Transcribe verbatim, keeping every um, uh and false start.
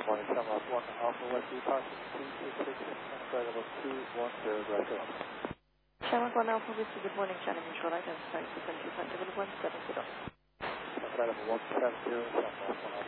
morning, Sunrise one Alpha West departure two six six six, flight level two one zero, direct up. Shamrock one Alpha West, good morning, Channel Control, identify frequency flight level one seven zero. Flight level one seven zero, Sunrise one Alpha.